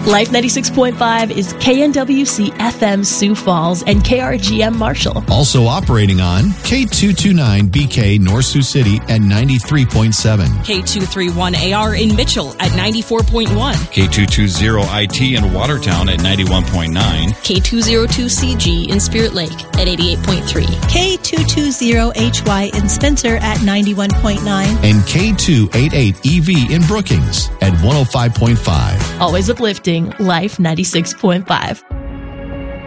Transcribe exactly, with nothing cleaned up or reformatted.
Life ninety-six point five is K N W C F M Sioux Falls and K R G M Marshall. Also operating on K two twenty-nine B K North Sioux City at ninety-three point seven. K two thirty-one A R in Mitchell at ninety-four point one. K two twenty I T in Watertown at ninety-one point nine. K two oh two C G in Spirit Lake at eighty-eight point three. K two twenty H Y in Spencer at ninety-one point nine. And K two eighty-eight E V in Brookings at one oh five point five. Always uplifting, Life ninety-six point five.